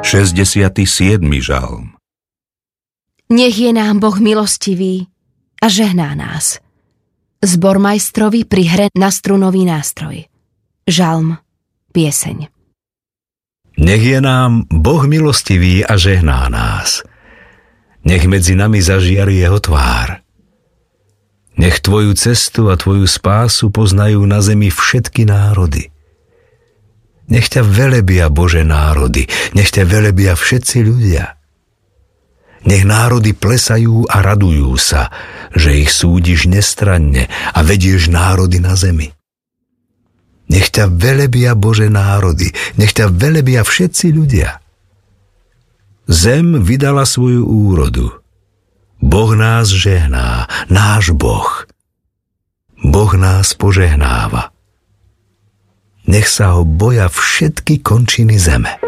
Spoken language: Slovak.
67. žalm. Nech je nám Boh milostivý a žehná nás. Zbormajstrovi pri hre na strunový nástroj. Žalm, pieseň. Nech je nám Boh milostivý a žehná nás. Nech medzi nami zažiari jeho tvár. Nech tvoju cestu a tvoju spásu poznajú na zemi všetky národy. Nech ťa velebia, Bože, národy, nech ťa velebia všetci ľudia. Nech národy plesajú a radujú sa, že ich súdiš nestranne a vedieš národy na zemi. Nech ťa velebia, Bože, národy, nech ťa velebia všetci ľudia. Zem vydala svoju úrodu. Boh nás žehná, náš Boh. Boh nás požehnáva. Nech sa ho boja všetky končiny zeme.